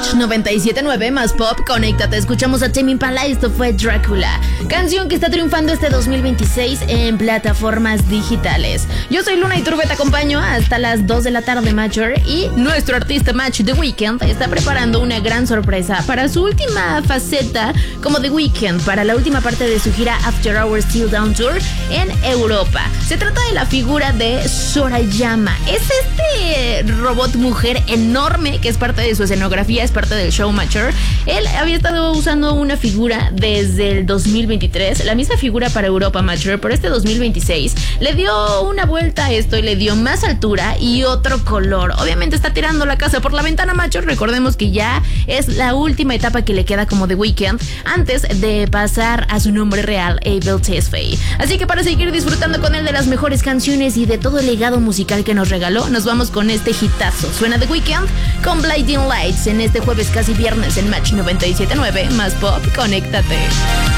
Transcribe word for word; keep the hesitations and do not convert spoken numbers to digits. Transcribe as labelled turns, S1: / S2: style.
S1: Match noventa y siete punto nueve más pop, conéctate. Escuchamos a Tame Impala, esto fue Drácula, canción que está triunfando este dos mil veintiséis en plataformas digitales. Yo soy Luna Iturbe, te acompaño hasta las dos de la tarde, Matcher, y nuestro artista Match The Weeknd está preparando una gran sorpresa para su última faceta como The Weeknd, para la última parte de su gira After Hours Till Down Tour en Europa. Se trata de la figura de Sorayama. Es este robot mujer enorme que es parte de su escenografía, es parte del show Matcher. Él había estado usando una figura desde el dos mil veintitrés, la misma figura para Europa, Matcher, pero este dos mil veintiséis le dio una vuelta a esto y le dio más altura y otro color. Obviamente está tirando la casa por la ventana, Matcher. Recordemos que ya es la última etapa que le queda como The Weeknd antes de pasar a su nombre real, Abel Tesfaye. Así que para seguir disfrutando con él de las mejores canciones y de todo el legado musical que nos regaló, nos vamos con este hitazo. Suena The Weeknd con Blinding Lights en este jueves casi viernes en Match noventa y siete punto nueve más pop, conéctate.